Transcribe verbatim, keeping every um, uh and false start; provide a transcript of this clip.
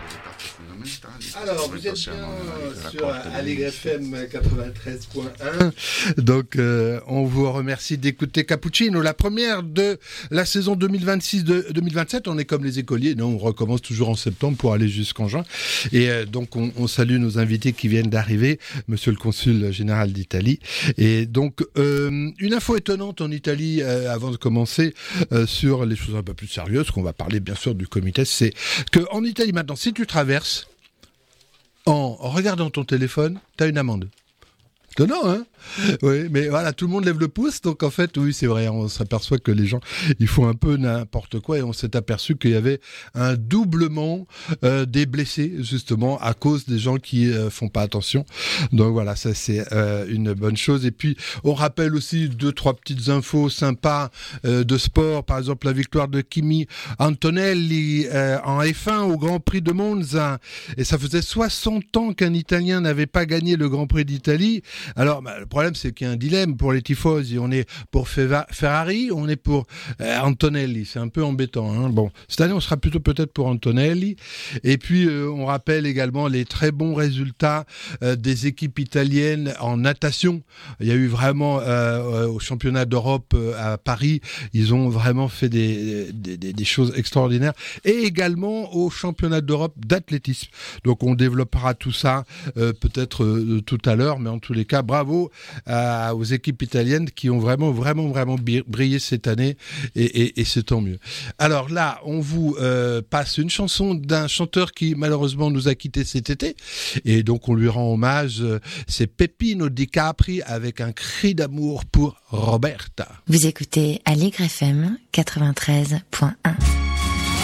Alors, vous êtes bien sur Allegre F M quatre-vingt-treize point un. Donc, euh, on vous remercie d'écouter Cappuccino, la première de la saison deux mille vingt-six deux mille vingt-sept. On est comme les écoliers, non, on recommence toujours en septembre pour aller jusqu'en juin. Et euh, donc, on, on salue nos invités qui viennent d'arriver, monsieur le consul général d'Italie. Et donc, euh, une info étonnante en Italie, euh, avant de commencer, euh, sur les choses un peu plus sérieuses, qu'on va parler bien sûr du comité, c'est qu'en Italie maintenant, si tu traverses, en regardant ton téléphone, t'as une amende. Étonnant, hein ? Oui, mais voilà, tout le monde lève le pouce, donc en fait, oui, c'est vrai, on s'aperçoit que les gens, ils font un peu n'importe quoi, et on s'est aperçu qu'il y avait un doublement euh, des blessés, justement, à cause des gens qui euh, font pas attention. Donc voilà, ça c'est euh, une bonne chose. Et puis, on rappelle aussi deux, trois petites infos sympas euh, de sport, par exemple la victoire de Kimi Antonelli euh, en F un au Grand Prix de Monza, et ça faisait soixante ans qu'un Italien n'avait pas gagné le Grand Prix d'Italie. Alors, bah, le problème, c'est qu'il y a un dilemme pour les tifosi. On est pour Ferrari, on est pour euh, Antonelli. C'est un peu embêtant, hein. Bon, cette année, on sera plutôt peut-être pour Antonelli. Et puis, euh, on rappelle également les très bons résultats euh, des équipes italiennes en natation. Il y a eu vraiment, euh, au championnat d'Europe euh, à Paris, ils ont vraiment fait des, des, des, des choses extraordinaires. Et également au championnat d'Europe d'athlétisme. Donc, on développera tout ça euh, peut-être euh, tout à l'heure, mais en tous les cas, bravo à, aux équipes italiennes qui ont vraiment, vraiment, vraiment brillé cette année, et, et, et c'est tant mieux. Alors là, on vous euh, passe une chanson d'un chanteur qui malheureusement nous a quittés cet été, et donc on lui rend hommage. C'est Peppino Di Capri avec un cri d'amour pour Roberta. Vous écoutez Allegre F M quatre-vingt-treize point un.